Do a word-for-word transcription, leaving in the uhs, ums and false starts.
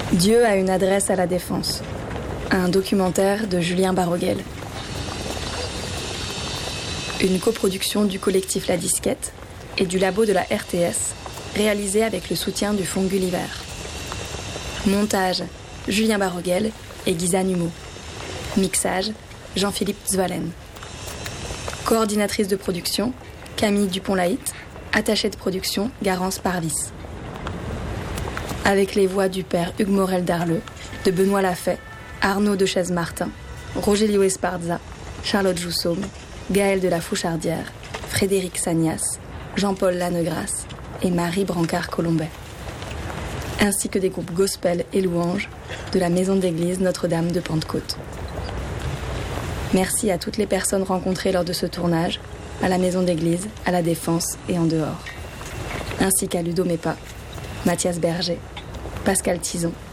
Dieu a une adresse à la Défense. Un documentaire de Julien Barroguel. Une coproduction du collectif La Disquette et du labo de la R T S, réalisée avec le soutien du Fonds Gulliver. Montage, Julien Barroguel et Guisa Numo. Mixage, Jean-Philippe Zwalen. Coordinatrice de production, Camille Dupont-Laït. Attachée de production, Garance Parvis. Avec les voix du père Hugues Morel d'Arleux, de Benoît Lafay, Arnaud de Chaise-Martin, Rogelio Esparza, Charlotte Joussaume, Gaël de la Fouchardière, Frédéric Sagnas, Jean-Paul Lannegras et Marie Brancard-Colombet. Ainsi que des groupes gospel et louanges de la maison d'église Notre-Dame de Pentecôte. Merci à toutes les personnes rencontrées lors de ce tournage, à la maison d'église, à la Défense et en dehors. Ainsi qu'à Ludo Mépa, Mathias Berger, Pascal Tison